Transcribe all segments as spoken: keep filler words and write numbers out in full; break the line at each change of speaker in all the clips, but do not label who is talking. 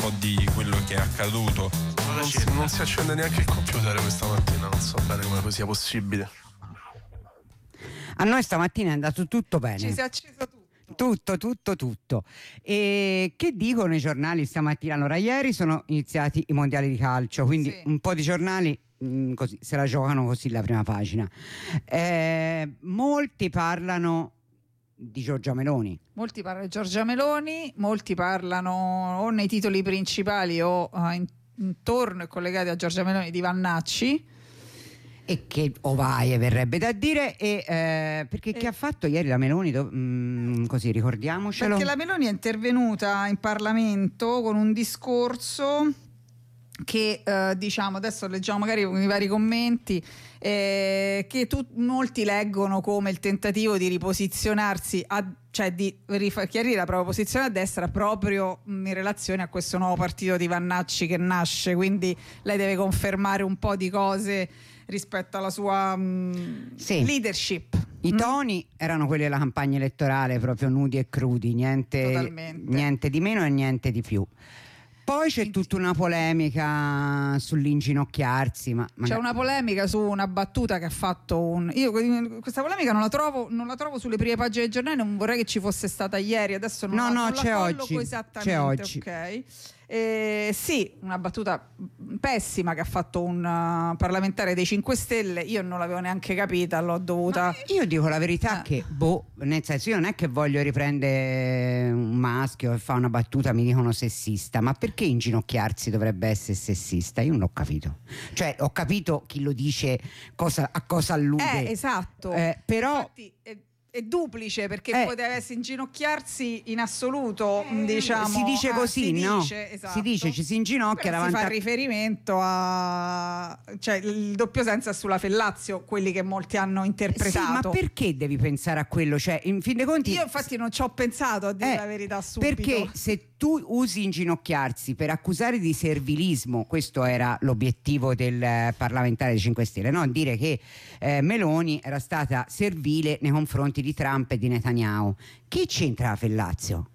po' di quello che è accaduto.
Non si, non si accende neanche il computer questa mattina, non so bene come sia possibile.
A noi stamattina è andato tutto bene.
Ci si è acceso tutto.
Tutto, tutto, tutto. E che dicono i giornali stamattina? Allora, ieri sono iniziati i mondiali di calcio, quindi
Sì.
un po' di giornali mh, così, se la giocano così la prima pagina. Eh, molti parlano di Giorgia Meloni.
Molti parlano di Giorgia Meloni, molti parlano o nei titoli principali o uh, in, intorno e collegati a Giorgia Meloni di Vannacci.
E che ovaie verrebbe da dire, e, eh, perché
E-
che ha fatto ieri la Meloni? Do- mh, così ricordiamocelo.
Perché la Meloni è intervenuta in Parlamento con un discorso che eh, diciamo, adesso leggiamo magari i vari commenti, eh, che tu, molti leggono come il tentativo di riposizionarsi, a, cioè di rif- chiarire la propria posizione a destra proprio mh, in relazione a questo nuovo partito di Vannacci che nasce, quindi lei deve confermare un po' di cose rispetto alla sua mh,
Sì.
leadership.
I
Mm?
toni erano quelli della campagna elettorale, proprio nudi e crudi, niente,
Totalmente.
niente di meno e niente di più. Poi c'è tutta una polemica sull'inginocchiarsi, ma
C'è
magari-
una polemica su una battuta che ha fatto un. Io questa polemica non la trovo, non la trovo sulle prime pagine dei giornali, non vorrei che ci fosse stata ieri, adesso non
No,
la,
no,
non
c'è
la colloco
oggi,
esattamente.
c'è oggi.
Ok. Eh, sì, una battuta pessima che ha fatto un uh, parlamentare dei cinque Stelle, io non l'avevo neanche capita, l'ho dovuta.
Ma io dico la verità
Eh.
che, boh, nel senso, io non è che voglio riprendere un maschio e fa una battuta, mi dicono sessista, ma perché inginocchiarsi dovrebbe essere sessista? Io non ho capito. Cioè, ho capito chi lo dice, cosa, a cosa allude.
Eh, esatto.
Eh, però
Infatti, è, è duplice perché
Eh.
poteva essere inginocchiarsi in assoluto, diciamo.
si dice
ah,
così,
si
no?
dice, esatto.
Si dice, ci si inginocchia
Però
davanti
si fa
a-
riferimento a, cioè il doppio senso è sulla Fellazio, quelli che molti hanno interpretato.
Sì, ma perché devi pensare a quello? Cioè, in fin dei conti,
Io infatti non ci ho pensato, a dire
Eh,
la verità, subito.
perché se tu usi inginocchiarsi per accusare di servilismo, questo era l'obiettivo del eh, parlamentare dei cinque Stelle, no? Dire che eh, Meloni era stata servile nei confronti di Trump e di Netanyahu. Che c'entra la Fellazio?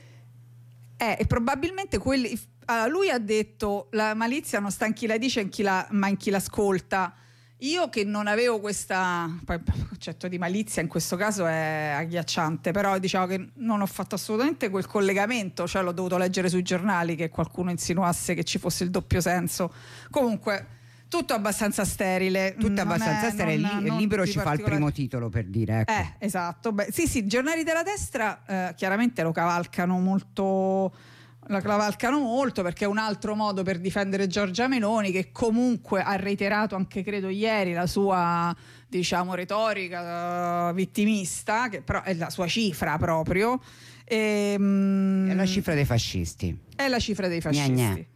Eh, e probabilmente quelli, allora, lui ha detto la malizia non sta in chi la dice in chi la, ma in chi l'ascolta. Io che non avevo questa, poi il concetto di malizia in questo caso è agghiacciante, però diciamo che non ho fatto assolutamente quel collegamento, cioè l'ho dovuto leggere sui giornali che qualcuno insinuasse che ci fosse il doppio senso. Comunque tutto abbastanza sterile.
Tutto
non
abbastanza
è-
sterile.
non-
Il li- il
non
libro
di
ci fa il
particolare-
primo titolo, per dire, ecco.
Eh, esatto. Beh, sì, sì, i giornali della destra eh, chiaramente lo cavalcano molto, la cavalcano molto perché è un altro modo per difendere Giorgia Meloni, che comunque ha reiterato anche credo ieri la sua, diciamo, retorica eh, vittimista, che però è la sua cifra proprio. E, mm,
È la cifra dei fascisti.
è la cifra dei fascisti.
Gnà, gnà.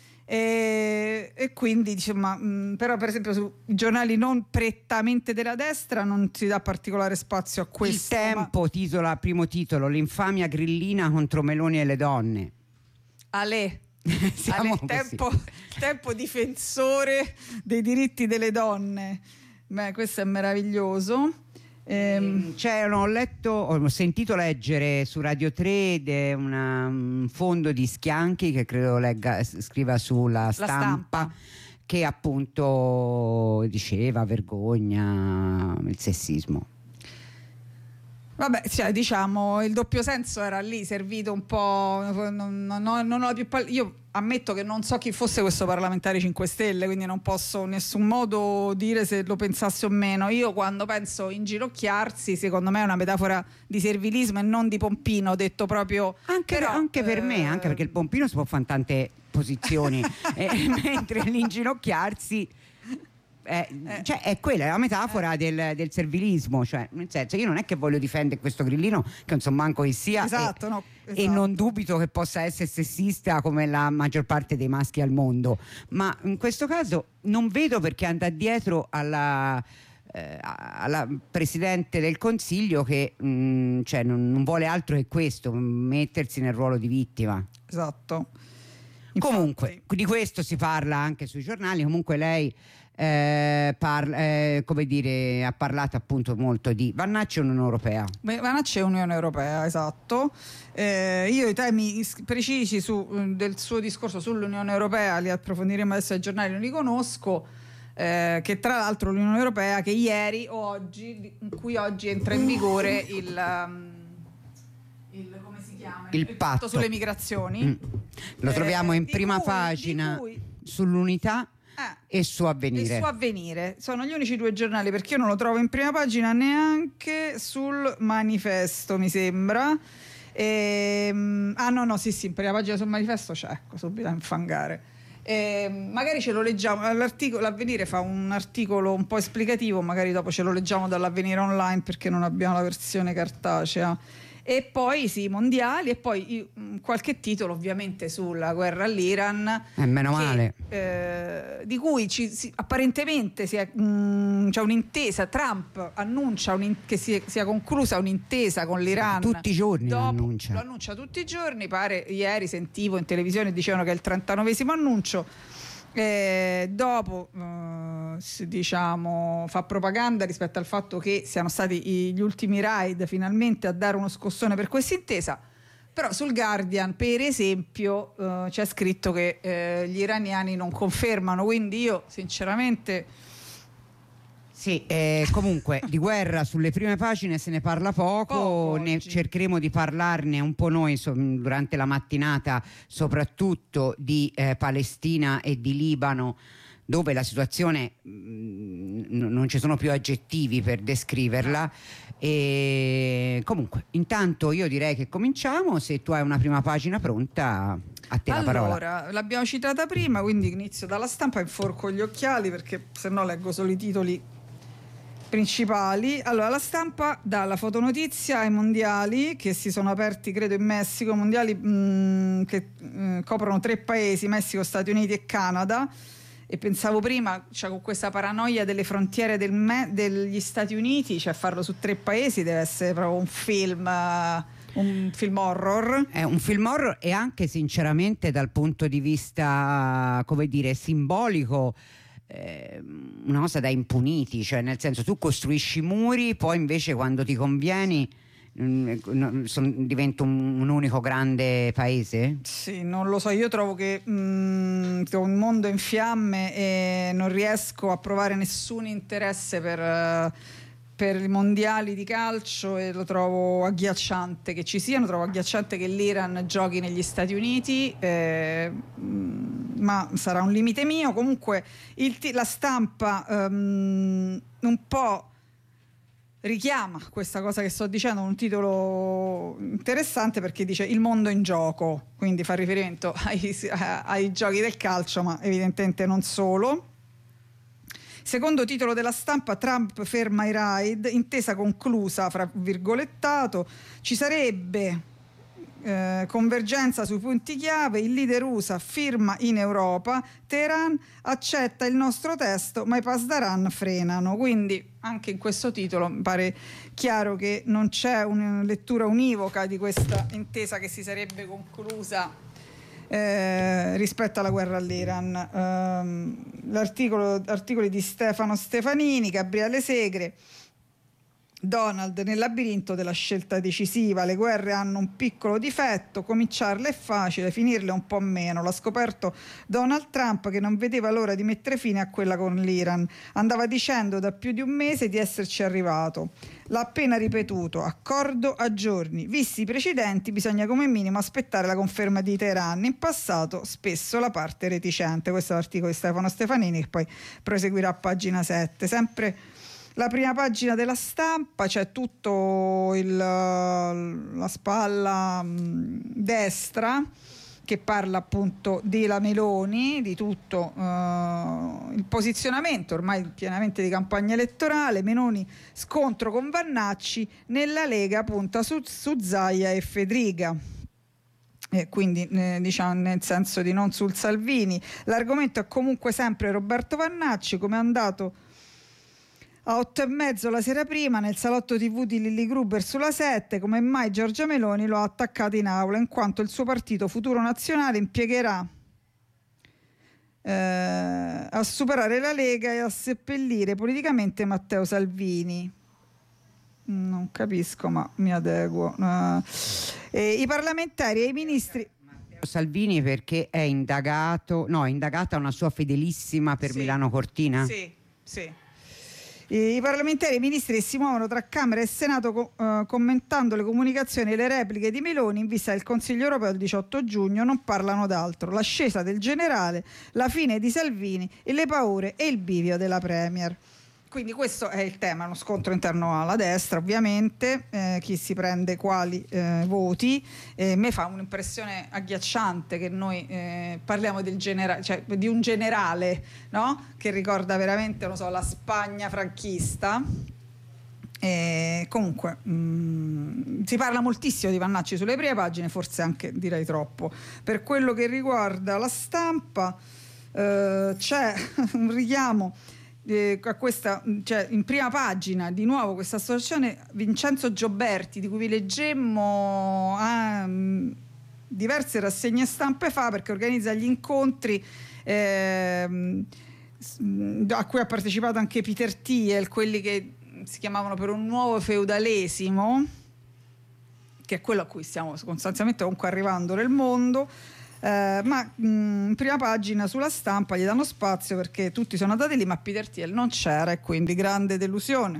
E, e quindi diciamo, mh, però per esempio sui giornali non prettamente della destra non si dà particolare spazio a
Il
questo. ma-
Tempo titola, primo titolo, l'infamia grillina contro Meloni e le donne.
Ale,
Siamo
Ale, il
così.
tempo, il tempo difensore dei diritti delle donne. Beh, questo è meraviglioso. Ehm,
Cioè, ho letto, ho sentito leggere su Radio tre de una- un fondo di Schianchi che credo legga, scriva sulla stampa,
Stampa.
che appunto diceva vergogna il sessismo.
Vabbè, cioè, diciamo, il doppio senso era lì, servito un po'. Non, non, non ho la più pal- io ammetto che non so chi fosse questo parlamentare cinque Stelle, quindi non posso in nessun modo dire se lo pensasse o meno. Io quando penso inginocchiarsi, secondo me è una metafora di servilismo e non di pompino, detto proprio.
Anche,
però,
anche per
eh,
me, anche perché il pompino si può fare in tante posizioni, eh, mentre l'inginocchiarsi è,
Eh.
cioè, è quella, è la metafora del, del servilismo, cioè, nel senso, io non è che voglio difendere questo grillino, che non so manco chi sia,
Esatto,
e,
no,
e
esatto.
non dubito che possa essere sessista come la maggior parte dei maschi al mondo, ma in questo caso non vedo perché andare dietro alla eh, alla Presidente del Consiglio che mh, cioè, non, non vuole altro che questo, mettersi nel ruolo di vittima.
Esatto.
Comunque di questo si parla anche sui giornali. Comunque lei eh, parla, eh, come dire, ha parlato appunto molto di Vannacci e Unione Europea.
Beh, Vannacci e Unione Europea, esatto. Eh, io i temi precisi su, del suo discorso sull'Unione Europea li approfondiremo adesso ai giornali, non li conosco. Eh, che tra l'altro l'Unione Europea che ieri o oggi, in cui oggi entra in vigore il, um, il come si chiama?
Il,
il
patto
sulle migrazioni.
Mm. Lo eh, troviamo in prima
cui,
pagina
cui,
sull'Unità
eh,
e su Avvenire.
E su Avvenire sono gli unici due giornali, perché io non lo trovo in prima pagina neanche sul Manifesto, mi sembra. E, ah no no sì sì in prima pagina sul Manifesto c'è, ecco, subito a infangare. Eh, magari ce lo leggiamo, l'articolo, l'Avvenire fa un articolo un po' esplicativo, magari dopo ce lo leggiamo dall'Avvenire online perché non abbiamo la versione cartacea. E poi sì, mondiali, e poi qualche titolo ovviamente sulla guerra all'Iran,
eh, meno che, male
eh, di cui ci, si, apparentemente si è, mh, c'è un'intesa. Trump annuncia un, che si, sia conclusa un'intesa con l'Iran
tutti i giorni.
Dopo,
lo annuncia
lo annuncia tutti i giorni, pare. Ieri sentivo in televisione, dicevano che è il trentanovesimo annuncio. Eh, dopo eh, diciamo fa propaganda rispetto al fatto che siano stati gli ultimi raid finalmente a dare uno scossone per questa intesa, però sul Guardian per esempio eh, c'è scritto che eh, gli iraniani non confermano, quindi io sinceramente
sì, eh, comunque di guerra sulle prime pagine se ne parla poco,
poco
ne cercheremo di parlarne un po' noi so, durante la mattinata, soprattutto di eh, Palestina e di Libano, dove la situazione mh, non ci sono più aggettivi per descriverla. E comunque intanto io direi che cominciamo. Se tu hai una prima pagina pronta, a te
allora,
la parola.
Allora, l'abbiamo citata prima, quindi inizio dalla Stampa, inforco gli occhiali perché se no leggo solo i titoli principali. Allora, la Stampa dà la fotonotizia ai mondiali che si sono aperti credo in Messico, mondiali mh, che mh, coprono tre paesi, Messico, Stati Uniti e Canada. E pensavo prima, cioè, con questa paranoia delle frontiere del me- degli Stati Uniti, cioè farlo su tre paesi deve essere proprio un film uh, un film horror.
È un film horror, e anche sinceramente dal punto di vista, come dire, simbolico, eh, una cosa da impuniti, cioè nel senso, tu costruisci muri, poi invece quando ti convieni mh, son, diventa un, un unico grande paese?
Sì, non lo so, io trovo che mh, un mondo in fiamme e non riesco a provare nessun interesse per... Uh, per i mondiali di calcio, e lo trovo agghiacciante che ci siano, trovo agghiacciante che l'Iran giochi negli Stati Uniti, eh, ma sarà un limite mio. Comunque il t- la Stampa um, un po' richiama questa cosa che sto dicendo, un titolo interessante perché dice il mondo in gioco, quindi fa riferimento ai, ai giochi del calcio, ma evidentemente non solo. Secondo titolo della Stampa, Trump ferma i raid, intesa conclusa, fra virgolettato, ci sarebbe eh, convergenza sui punti chiave, il leader U S A firma in Europa, Teheran accetta il nostro testo, ma i Pasdaran frenano. Quindi anche in questo titolo mi pare chiaro che non c'è una lettura univoca di questa intesa che si sarebbe conclusa Eh, rispetto alla guerra all'Iran. Um, l'articolo, articoli di Stefano Stefanini, Gabriele Segre, Donald nel labirinto della scelta decisiva. Le guerre hanno un piccolo difetto: cominciarle è facile, finirle un po' meno. L'ha scoperto Donald Trump, che non vedeva l'ora di mettere fine a quella con l'Iran. Andava dicendo da più di un mese di esserci arrivato. L'ha appena ripetuto: accordo a giorni. Visti i precedenti, bisogna come minimo aspettare la conferma di Teheran. In passato spesso la parte reticente. Questo è l'articolo di Stefano Stefanini, che poi proseguirà a pagina sette. Sempre la prima pagina della Stampa, c'è tutto il, la spalla mh, destra che parla appunto della Meloni, di tutto uh, il posizionamento ormai pienamente di campagna elettorale. Meloni scontro con Vannacci, nella Lega punta su, su Zaia e Fedriga. Eh, quindi eh, diciamo nel senso di non sul Salvini. L'argomento è comunque sempre Roberto Vannacci, come è andato a otto e mezzo la sera prima nel salotto tivù di Lilli Gruber sulla sette, come mai Giorgia Meloni lo ha attaccato in aula, in quanto il suo partito Futuro Nazionale impiegherà eh, a superare la Lega e a seppellire politicamente Matteo Salvini. Non capisco, ma mi adeguo. Uh, eh, I parlamentari e i ministri.
Salvini perché è indagato, no, è indagata una sua fedelissima per
sì,
Milano Cortina?
Sì, sì. I parlamentari e i ministri che si muovono tra Camera e Senato co- uh, commentando le comunicazioni e le repliche di Meloni in vista del Consiglio europeo del diciotto giugno non parlano d'altro: l'ascesa del generale, la fine di Salvini e le paure e il bivio della Premier. Quindi questo è il tema, uno scontro interno alla destra ovviamente, eh, chi si prende quali eh, voti. Eh, me fa un'impressione agghiacciante che noi eh, parliamo del genera- cioè, di un generale, no? Che ricorda veramente, non so, la Spagna franchista. E comunque mh, si parla moltissimo di Vannacci sulle prime pagine, forse anche direi troppo. Per quello che riguarda la Stampa eh, c'è un richiamo Eh, a questa, cioè, in prima pagina di nuovo questa associazione Vincenzo Gioberti, di cui vi leggemmo a, um, diverse rassegne stampe fa, perché organizza gli incontri eh, a cui ha partecipato anche Peter Thiel, quelli che si chiamavano per un nuovo feudalesimo, che è quello a cui stiamo sostanzialmente comunque arrivando nel mondo. Eh, ma mh, in prima pagina sulla Stampa gli danno spazio perché tutti sono andati lì, ma Peter Thiel non c'era e quindi grande delusione.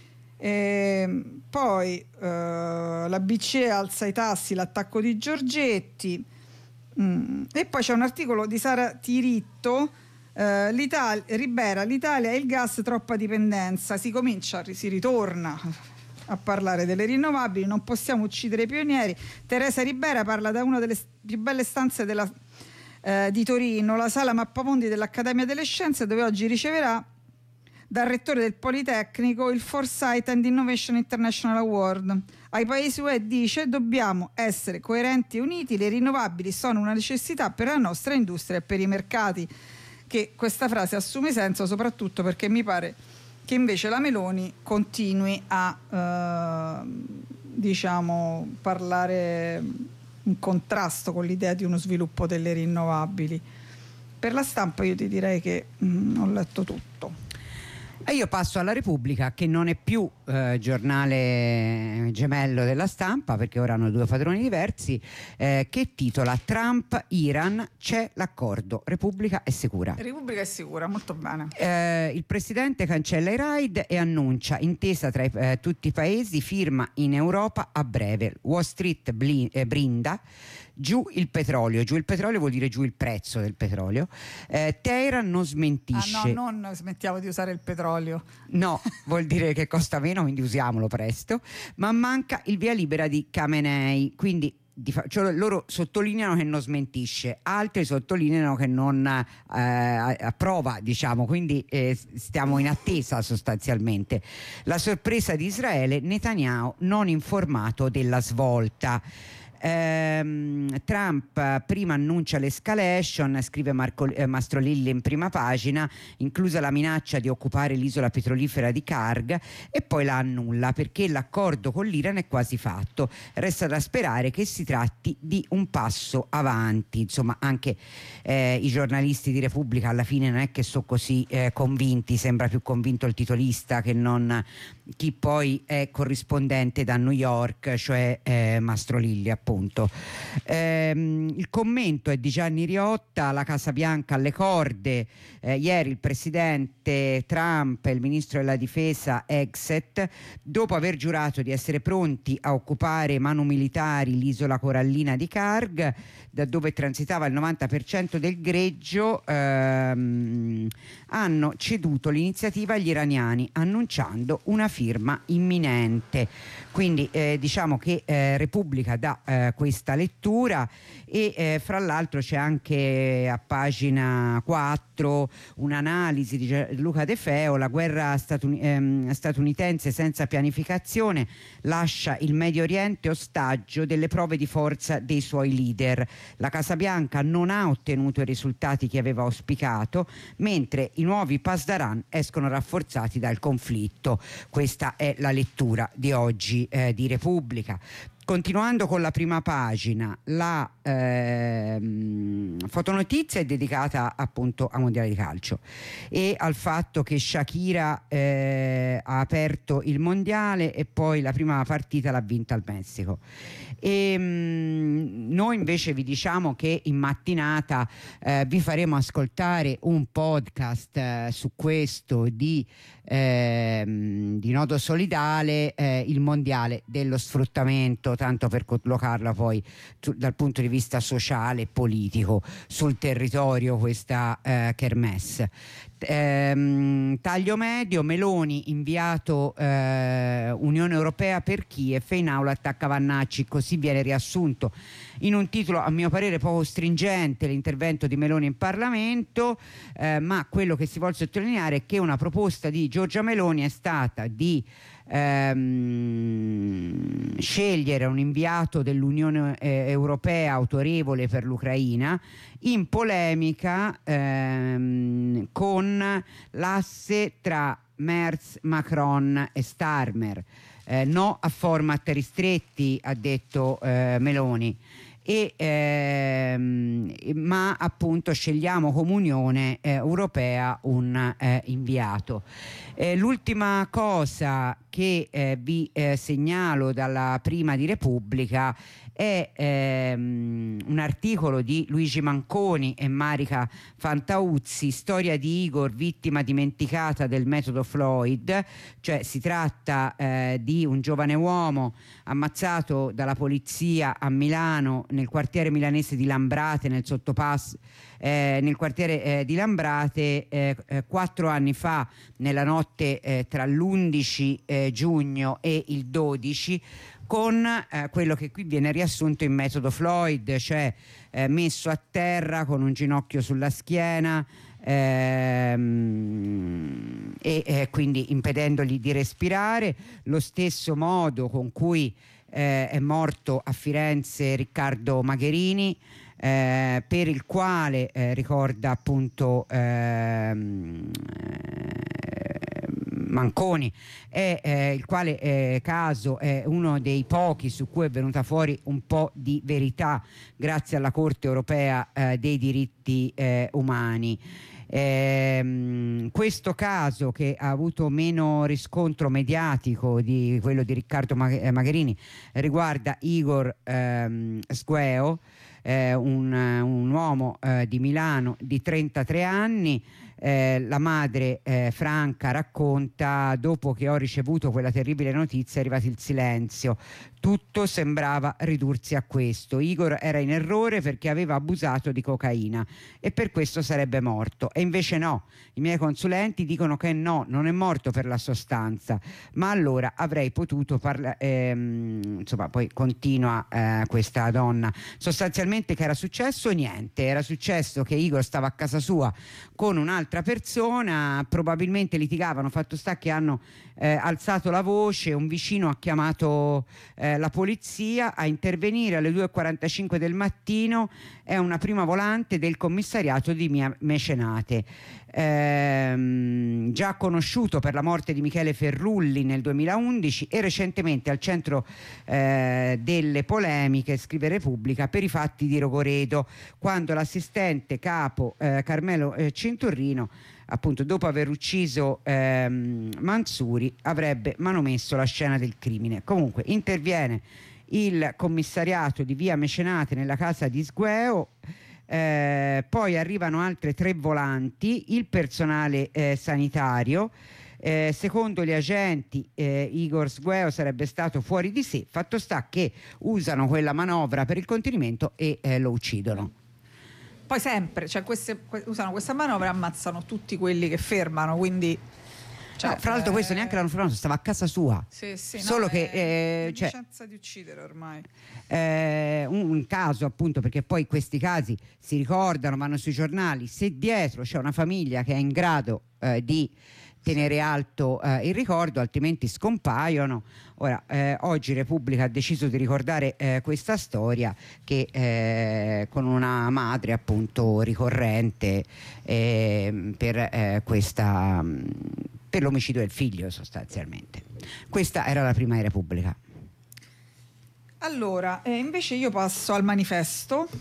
E poi eh, la B C E alza i tassi, l'attacco di Giorgetti, mm. e poi c'è un articolo di Sara Tiritto, eh, l'Italia, Ribera, l'Italia e il gas, troppa dipendenza. Si comincia, si ritorna a parlare delle rinnovabili, non possiamo uccidere i pionieri. Teresa Ribera parla da una delle più belle stanze della, eh, di Torino, la sala Mappamondi dell'Accademia delle Scienze, dove oggi riceverà dal rettore del Politecnico il Foresight and Innovation International Award. Ai paesi U E dice: dobbiamo essere coerenti e uniti, le rinnovabili sono una necessità per la nostra industria e per i mercati. Che questa frase assume senso soprattutto perché mi pare che invece la Meloni continui a eh, diciamo parlare in contrasto con l'idea di uno sviluppo delle rinnovabili. Per la Stampa io ti direi che mh, ho letto tutto.
E io passo alla Repubblica, che non è più eh, giornale gemello della Stampa, perché ora hanno due padroni diversi, eh, che titola Trump Iran, c'è l'accordo, Repubblica è sicura.
Repubblica è sicura, molto bene.
Eh, il presidente cancella i raid e annuncia intesa tra i, eh, tutti i paesi, firma in Europa a breve. Wall Street bli, eh, brinda. Giù il petrolio, giù il petrolio vuol dire giù il prezzo del petrolio. Eh, Teheran non smentisce.
Ah no, non smettiamo di usare il petrolio.
No, vuol dire che costa meno, quindi usiamolo presto. Ma manca il via libera di Khamenei, quindi di fa- cioè loro sottolineano che non smentisce, altri sottolineano che non eh, approva, diciamo, quindi eh, stiamo in attesa sostanzialmente. La sorpresa di Israele, Netanyahu non informato della svolta. Ehm, Trump prima annuncia l'escalation, scrive Marco, eh, Mastrolilli in prima pagina, inclusa la minaccia di occupare l'isola petrolifera di Karg, e poi la annulla perché l'accordo con l'Iran è quasi fatto. Resta da sperare che si tratti di un passo avanti. Insomma, anche eh, i giornalisti di Repubblica alla fine non è che sono così eh, convinti, sembra più convinto il titolista che non chi poi è corrispondente da New York, cioè eh, Mastrolilli appunto. Ehm, il commento è di Gianni Riotta, la Casa Bianca alle corde. Eh, ieri il presidente Trump e il ministro della difesa Exet, dopo aver giurato di essere pronti a occupare manu militari l'isola corallina di Karg, da dove transitava il novanta per cento del greggio, ehm, hanno ceduto l'iniziativa agli iraniani annunciando una firma imminente. Quindi eh, diciamo che eh, Repubblica dà eh, questa lettura e eh, fra l'altro c'è anche a pagina quattro un'analisi di Luca De Feo: la guerra statuni- ehm, statunitense senza pianificazione lascia il Medio Oriente ostaggio delle prove di forza dei suoi leader. La Casa Bianca non ha ottenuto i risultati che aveva auspicato, mentre i nuovi Pasdaran escono rafforzati dal conflitto. Questa è la lettura di oggi eh, di Repubblica. Continuando con la prima pagina, la ehm, fotonotizia è dedicata appunto a Mondiale di calcio e al fatto che Shakira eh, ha aperto il mondiale e poi la prima partita l'ha vinta il Messico. E, mh, noi invece vi diciamo che in mattinata eh, vi faremo ascoltare un podcast eh, su questo di, eh, di Nodo Solidale, eh, il mondiale dello sfruttamento, tanto per collocarla poi tu, dal punto di vista sociale e politico sul territorio, questa eh, kermesse. Ehm, taglio medio, Meloni inviato eh, Unione Europea per Kiev e in aula attacca Vannacci, così viene riassunto in un titolo a mio parere poco stringente l'intervento di Meloni in Parlamento, eh, ma quello che si vuole sottolineare è che una proposta di Giorgia Meloni è stata di ehm, scegliere un inviato dell'Unione eh, Europea autorevole per l'Ucraina, in polemica ehm, con l'asse tra Merz, Macron e Starmer. Eh, no a format ristretti, ha detto eh, Meloni. E, ehm, ma appunto scegliamo come Unione eh, Europea un eh, inviato. Eh, l'ultima cosa che eh, vi eh, segnalo dalla prima di Repubblica è ehm, un articolo di Luigi Manconi e Marica Fantauzzi, storia di Igor, vittima dimenticata del metodo Floyd, cioè si tratta eh, di un giovane uomo ammazzato dalla polizia a Milano, nel quartiere milanese di Lambrate, nel sottopasso eh, nel quartiere eh, di Lambrate eh, eh, quattro anni fa, nella notte eh, tra l'undici eh, giugno e il dodici, con eh, quello che qui viene riassunto in metodo Floyd, cioè eh, messo a terra con un ginocchio sulla schiena ehm, e eh, quindi impedendogli di respirare, lo stesso modo con cui eh, è morto a Firenze Riccardo Magherini, eh, per il quale eh, ricorda appunto ehm, Manconi, è, eh, il quale eh, caso è uno dei pochi su cui è venuta fuori un po' di verità grazie alla Corte Europea eh, dei diritti eh, umani. Eh, questo caso, che ha avuto meno riscontro mediatico di quello di Riccardo Magherini, riguarda Igor ehm, Sgueo, eh, un, un uomo eh, di Milano di trentatré anni. Eh, la madre eh, Franca racconta: dopo che ho ricevuto quella terribile notizia è arrivato il silenzio, tutto sembrava ridursi a questo. Igor era in errore perché aveva abusato di cocaina e per questo sarebbe morto, e invece no, i miei consulenti dicono che no, non è morto per la sostanza, ma allora avrei potuto parlare ehm, insomma poi continua eh, questa donna, sostanzialmente che era successo niente, era successo che Igor stava a casa sua con un'altra persona, probabilmente litigavano, fatto sta che hanno eh, alzato la voce, un vicino ha chiamato eh, la polizia a intervenire alle due e quarantacinque del mattino, è una prima volante del commissariato di Via Mecenate, ehm, già conosciuto per la morte di Michele Ferrulli nel duemilaundici e recentemente al centro eh, delle polemiche, scrive Repubblica, per i fatti di Rogoredo, quando l'assistente capo eh, Carmelo eh, Cinturrino, appunto dopo aver ucciso ehm, Manzuri, avrebbe manomesso la scena del crimine. Comunque interviene il commissariato di Via Mecenate nella casa di Sgueo, eh, poi arrivano altre tre volanti, il personale eh, sanitario. Eh, secondo gli agenti eh, Igor Sgueo sarebbe stato fuori di sé, fatto sta che usano quella manovra per il contenimento e eh, lo uccidono.
Poi sempre, cioè queste, usano questa manovra e ammazzano tutti quelli che fermano, quindi... Cioè,
no, fra l'altro questo neanche l'hanno fermato, stava a casa sua.
Sì, sì,
solo
no,
che
è
eh, cioè,
licenza di uccidere ormai.
Eh, un, un caso appunto, perché poi questi casi si ricordano, vanno sui giornali, se dietro c'è una famiglia che è in grado eh, di tenere alto eh, il ricordo, altrimenti scompaiono. Ora eh, oggi Repubblica ha deciso di ricordare eh, questa storia che eh, con una madre appunto ricorrente eh, per eh, questa per l'omicidio del figlio sostanzialmente. Questa era la prima di Repubblica.
Allora, eh, invece io passo al manifesto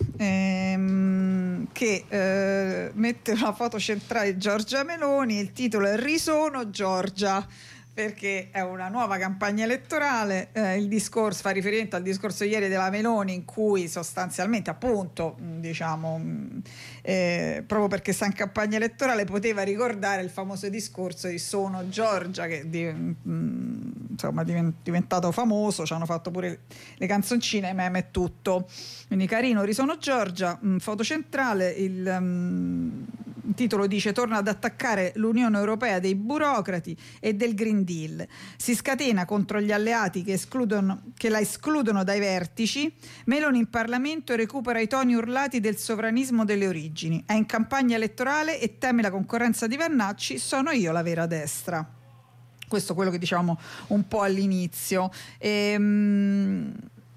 ehm, che eh, mette una foto centrale di Giorgia Meloni, il titolo è Risono Giorgia, perché è una nuova campagna elettorale, eh, il discorso fa riferimento al discorso ieri della Meloni in cui sostanzialmente appunto diciamo eh, proprio perché sta in campagna elettorale poteva ricordare il famoso discorso di Sono Giorgia che di, mh, insomma è diventato famoso, ci hanno fatto pure le canzoncine, meme e tutto, quindi carino, Risono Giorgia, mh, foto centrale, il mh, il titolo dice torna ad attaccare l'Unione Europea dei burocrati e del Green Deal, si scatena contro gli alleati che, escludono, che la escludono dai vertici, Meloni in Parlamento recupera i toni urlati del sovranismo delle origini, è in campagna elettorale e teme la concorrenza di Vannacci, sono io la vera destra. Questo è quello che diciamo un po' all'inizio. Ehm...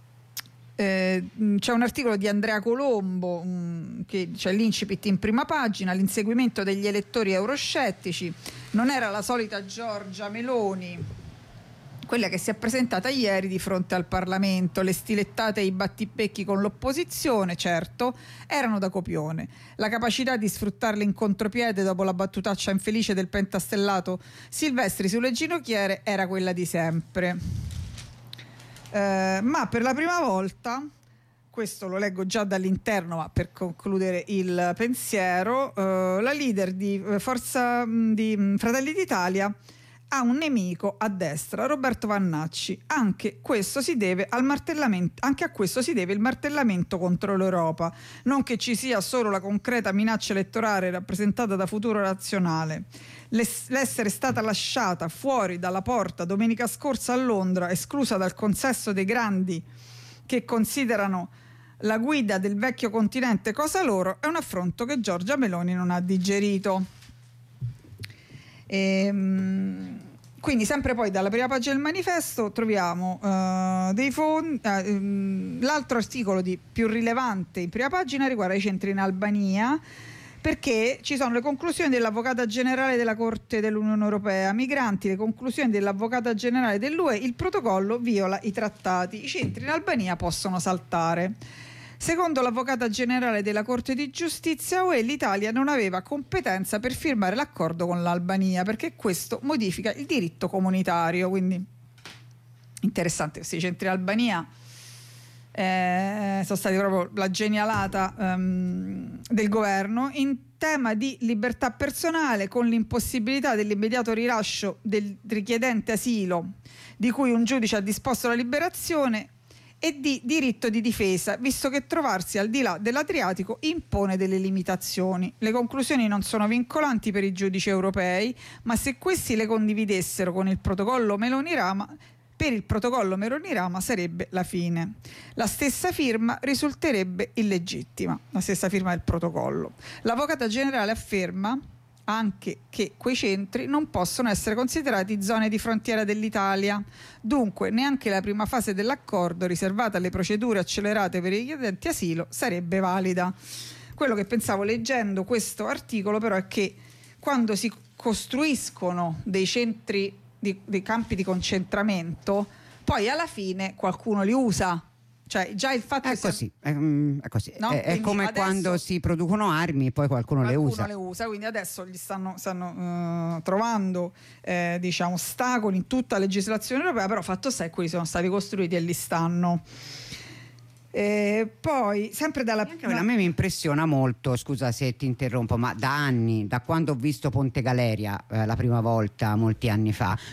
Eh, c'è un articolo di Andrea Colombo mh, che c'è l'incipit in prima pagina, l'inseguimento degli elettori euroscettici, non era la solita Giorgia Meloni quella che si è presentata ieri di fronte al Parlamento, le stilettate e i battipecchi con l'opposizione, certo, erano da copione, la capacità di sfruttarle in contropiede dopo la battutaccia infelice del pentastellato Silvestri sulle ginocchiere era quella di sempre. Eh, ma per la prima volta, questo lo leggo già dall'interno ma per concludere il pensiero, eh, la leader di Forza di Fratelli d'Italia ha un nemico a destra, Roberto Vannacci. Anche questo si deve al martellamento, anche a questo si deve il martellamento contro l'Europa, non che ci sia solo la concreta minaccia elettorale rappresentata da Futuro Nazionale. L'essere stata lasciata fuori dalla porta domenica scorsa a Londra, esclusa dal consesso dei grandi che considerano la guida del vecchio continente cosa loro, è un affronto che Giorgia Meloni non ha digerito. Ehm, quindi sempre poi dalla prima pagina del manifesto troviamo uh, dei fondi, uh, l'altro articolo di più rilevante in prima pagina riguarda i centri in Albania, perché ci sono le conclusioni dell'Avvocata Generale della Corte dell'Unione Europea, migranti, le conclusioni dell'Avvocata Generale dell'U E, il protocollo viola i trattati, i centri in Albania possono saltare. Secondo l'Avvocata Generale della Corte di Giustizia U E, l'Italia non aveva competenza per firmare l'accordo con l'Albania, perché questo modifica il diritto comunitario, quindi interessante questi centri in Albania. Eh, sono stati proprio la genialata um, del governo in tema di libertà personale, con l'impossibilità dell'immediato rilascio del richiedente asilo di cui un giudice ha disposto la liberazione, e di diritto di difesa, visto che trovarsi al di là dell'Adriatico impone delle limitazioni. Le conclusioni non sono vincolanti per i giudici europei, ma se questi le condividessero con il protocollo Meloni-Rama, per il protocollo Meloni-Rama sarebbe la fine. La stessa firma risulterebbe illegittima, la stessa firma del protocollo. L'Avvocata Generale afferma anche che quei centri non possono essere considerati zone di frontiera dell'Italia, dunque neanche la prima fase dell'accordo riservata alle procedure accelerate per i richiedenti asilo sarebbe valida. Quello che pensavo leggendo questo articolo però è che quando si costruiscono dei centri Di, dei campi di concentramento, poi alla fine qualcuno li usa, cioè già il fatto
è
che
così, è, è così,
no?
è, è come quando si producono armi e poi qualcuno,
qualcuno
le usa.
le usa, quindi adesso gli stanno, stanno uh, trovando eh, diciamo ostacoli in tutta la legislazione europea, però fatto sta che quelli sono stati costruiti e li stanno. E poi sempre dalla
no. A me mi impressiona molto, scusa se ti interrompo, ma da anni, da quando ho visto Ponte Galeria eh, la prima volta molti anni fa,